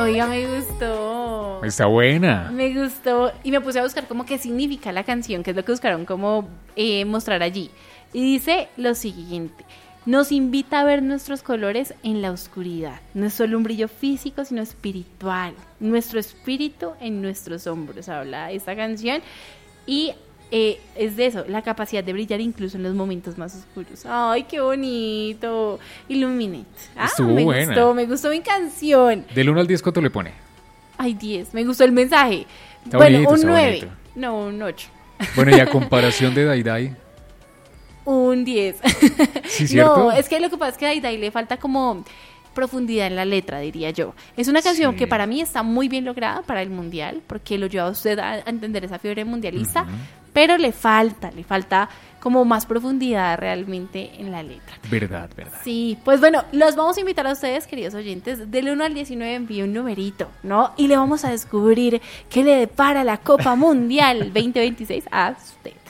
Oiga, me gustó. Está buena. Me gustó. Y me puse a buscar como qué significa la canción, que es lo que buscaron como mostrar allí. Y dice lo siguiente. Nos invita a ver nuestros colores en la oscuridad. No es solo un brillo físico, sino espiritual. Nuestro espíritu en nuestros hombros. Habla esta canción. Y es de eso, la capacidad de brillar incluso en los momentos más oscuros. ¡Ay, qué bonito! Illuminate. Estuvo buena. Me gustó mi canción. Del 1 al 10, ¿cuánto le pone? Ay, 10. Me gustó el mensaje. Está bueno, bonito, un está 9. bonito. No, un 8. Bueno, y a comparación de Daidai. Un 10. Sí, ¿cierto? No, es que lo que pasa es que a Daidai le falta como profundidad en la letra, diría yo. Es una canción Sí. que para mí está muy bien lograda para el mundial, porque lo lleva a usted a entender esa fiebre mundialista, pero le falta como más profundidad realmente en la letra. Verdad. Sí, pues bueno, los vamos a invitar a ustedes, queridos oyentes, del 1 al 19 envíe un numerito, ¿no? Y le vamos a descubrir qué le depara la Copa Mundial 2026 a usted.